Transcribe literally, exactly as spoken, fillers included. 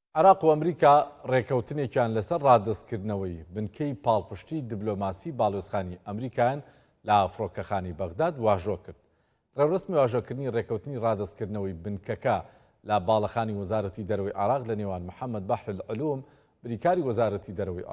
عراق و ئەمریکا ڕێکەوتنێکیان لەسەر ڕادەستکردنەوەی بنکەی پاڵپشتی دیبلۆماسی باڵۆزخانی ئەمریکایان لە فڕۆکەخانی بەغداد واژۆ کرد. ڕێوڕسمی واژۆکردنی ڕێکەوتنی ڕادەستکردنەوەی بنکەکە لە باڵەخانی وەزارەتی دەرەوەی عراق لە نێوان محەممەد بەحر العلوم بریکاری وەزارەتی دەرەوەی